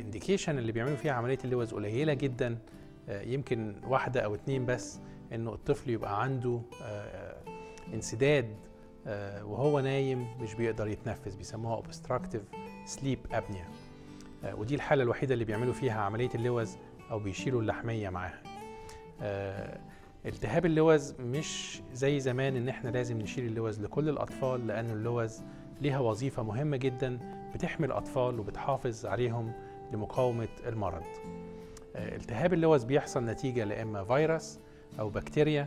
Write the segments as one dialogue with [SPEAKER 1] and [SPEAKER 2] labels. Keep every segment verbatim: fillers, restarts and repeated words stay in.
[SPEAKER 1] الانديكيشن اللي بيعملوا فيها عمليه اللوز قليله جدا، يمكن واحده او اتنين بس، انه الطفل يبقى عنده انسداد وهو نايم مش بيقدر يتنفس، بيسموها obstructive sleep apnea، ودي الحاله الوحيده اللي بيعملوا فيها عمليه اللوز او بيشيلوا اللحميه معاها. التهاب اللوز مش زي زمان ان احنا لازم نشيل اللوز لكل الاطفال، لان اللوز ليها وظيفه مهمه جدا، بتحمي الاطفال وبتحافظ عليهم لمقاومه المرض. التهاب اللوز بيحصل نتيجه لاما فيروس او بكتيريا،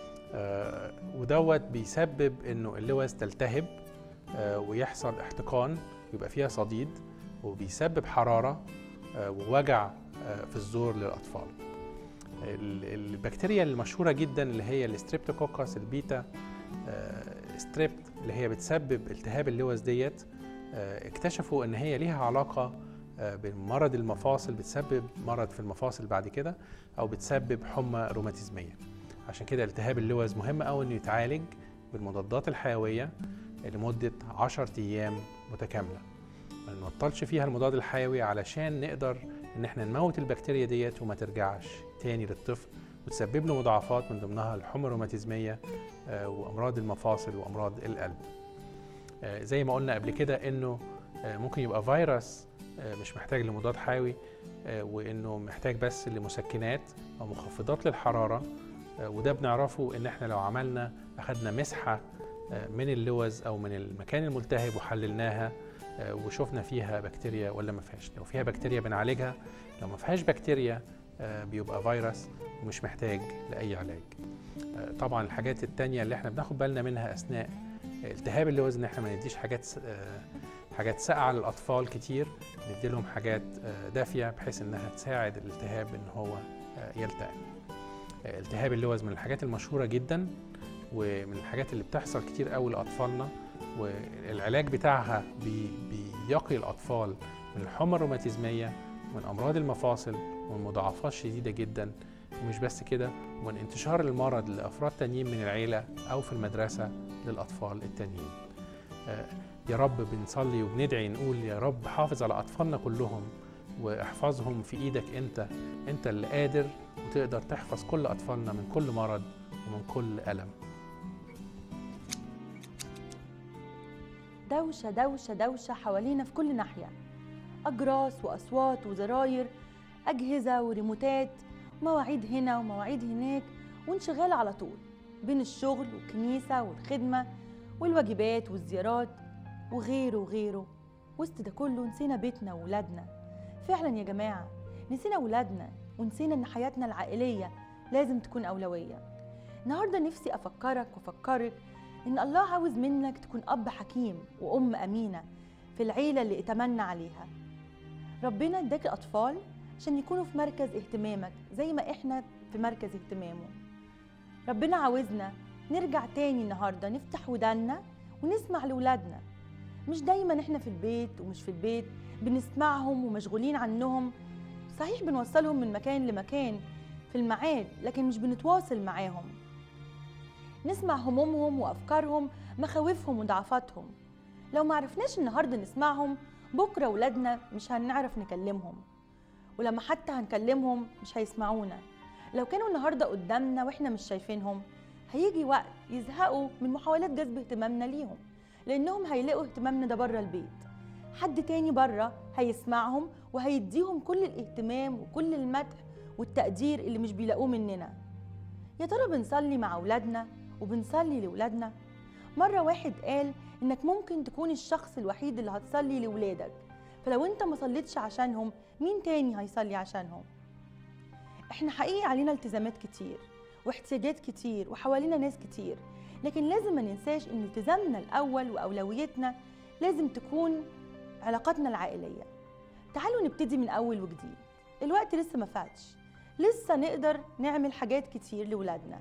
[SPEAKER 1] ودوت بيسبب انه اللوز تلتهب ويحصل احتقان، يبقى فيها صديد، وبيسبب حراره ووجع في الزور للاطفال. البكتيريا المشهوره جدا اللي هي الستريبتوكوكس البيتا ستريبت اللي هي بتسبب التهاب اللوز ديت، اكتشفوا ان هي ليها علاقه بمرض المفاصل، بتسبب مرض في المفاصل بعد كده، او بتسبب حمى روماتيزميه. عشان كده التهاب اللوز مهم قوي انه يتعالج بالمضادات الحيويه لمده عشرة ايام متكامله، ما نبطلش فيها المضاد الحيوي علشان نقدر ان احنا نموت البكتيريا ديت وما ترجعش تاني للطفل وتسبب له مضاعفات من ضمنها الحمى الروماتيزميه وامراض المفاصل وامراض القلب. زي ما قلنا قبل كده انه ممكن يبقى فيروس مش محتاج لمضاد حيوي، وانه محتاج بس لمسكنات او مخفضات للحراره، وده بنعرفه ان احنا لو عملنا اخذنا مسحه من اللوز او من المكان الملتهب وحللناها وشوفنا فيها بكتيريا ولا ما فيهاش. لو فيها بكتيريا بنعالجها، لو ما فيهاش بكتيريا بيبقى فيروس ومش محتاج لاي علاج. طبعا الحاجات التانية اللي احنا بناخد بالنا منها اثناء التهاب اللوز ان احنا ما نديش حاجات حاجات ساقعه للاطفال كتير، ندي لهم حاجات دافيه بحيث انها تساعد الالتهاب ان هو يلتئم. التهاب اللوز من الحاجات المشهوره جدا ومن الحاجات اللي بتحصل كتير قوي لاطفالنا، والعلاج بتاعها بي بيقي الاطفال من الحمى الروماتيزميه ومن امراض المفاصل ومن مضاعفات شديده جدا، ومش بس كده، ومن انتشار المرض لافراد تانيين من العيله او في المدرسه للاطفال التانيين. يا رب بنصلي وبندعي نقول يا رب حافظ على اطفالنا كلهم واحفظهم في ايدك، انت انت اللي قادر وتقدر تحفظ كل اطفالنا من كل مرض ومن كل الم.
[SPEAKER 2] دوشه دوشه دوشه حوالينا في كل ناحيه، اجراس واصوات وزراير، اجهزه وريموتات، مواعيد هنا ومواعيد هناك، وانشغال على طول بين الشغل والكنيسه والخدمه والواجبات والزيارات وغيره وغيره. وسط ده كله نسينا بيتنا وولادنا. فعلا يا جماعه نسينا ولادنا ونسينا ان حياتنا العائليه لازم تكون اولويه. النهارده نفسي افكرك وافكرك ان الله عاوز منك تكون اب حكيم وام امينه في العيله اللي اتمنى عليها. ربنا اداك الاطفال عشان يكونوا في مركز اهتمامك زي ما احنا في مركز اهتمامه. ربنا عاوزنا نرجع تاني النهارده نفتح ودانا ونسمع لولادنا، مش دايما احنا في البيت ومش في البيت بنسمعهم ومشغولين عنهم. صحيح بنوصلهم من مكان لمكان في الميعاد، لكن مش بنتواصل معاهم، نسمع همومهم وافكارهم، مخاوفهم وضعفاتهم. لو ما عرفناش النهارده نسمعهم، بكره ولادنا مش هنعرف نكلمهم، ولما حتى هنكلمهم مش هيسمعونا. لو كانوا النهارده قدامنا واحنا مش شايفينهم، هيجي وقت يزهقوا من محاولات جذب اهتمامنا ليهم، لانهم هيلاقوا اهتمامنا ده بره البيت. حد تاني بره هيسمعهم وهيديهم كل الاهتمام وكل المدح والتقدير اللي مش بيلاقوه مننا. يا ترى بنصلي مع اولادنا وبنصلي لاولادنا؟ مره واحد قال انك ممكن تكون الشخص الوحيد اللي هتصلي لاولادك، فلو انت ما صليتش عشانهم مين تاني هيصلي عشانهم؟ احنا حقيقي علينا التزامات كتير واحتياجات كتير وحوالينا ناس كتير، لكن لازم ما ننساش ان التزامنا الاول واولويتنا لازم تكون علاقاتنا العائليه. تعالوا نبتدي من اول وجديد، الوقت لسه ما فاتش، لسه نقدر نعمل حاجات كتير لولادنا.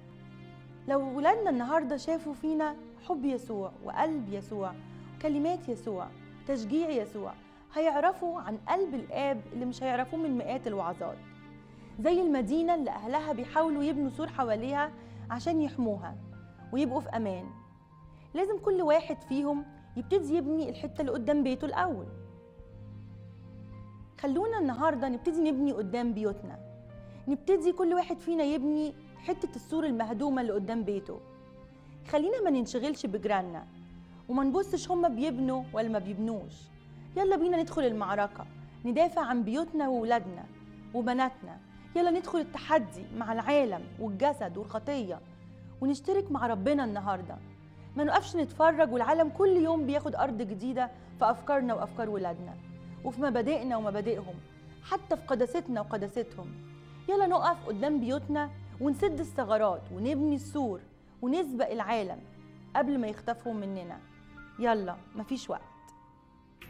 [SPEAKER 2] لو ولادنا النهارده شافوا فينا حب يسوع وقلب يسوع وكلمات يسوع تشجيع يسوع، هيعرفوا عن قلب الآب اللي مش هيعرفوه من مئات الوعظات. زي المدينة اللي أهلها بيحاولوا يبنوا سور حواليها عشان يحموها ويبقوا في أمان، لازم كل واحد فيهم يبتدي يبني الحتة اللي قدام بيته الأول. خلونا النهاردة نبتدي نبني قدام بيوتنا، نبتدي كل واحد فينا يبني حتة السور المهدومة اللي قدام بيته. خلينا ما ننشغلش بجيراننا وما نبصش هما بيبنوا ولا ما بيبنوش. يلا بينا ندخل المعركة، ندافع عن بيوتنا وولادنا وبناتنا. يلا ندخل التحدي مع العالم والجسد والخطية ونشترك مع ربنا النهاردة. ما نقفش نتفرج والعالم كل يوم بياخد أرض جديدة في أفكارنا وأفكار ولادنا وفي مبادئنا ومبادئهم، حتى في قداستنا وقداستهم. يلا نقف قدام بيوتنا ونسد الثغرات ونبني السور ونسبق العالم قبل ما يختفوا مننا. يلا مفيش وقت.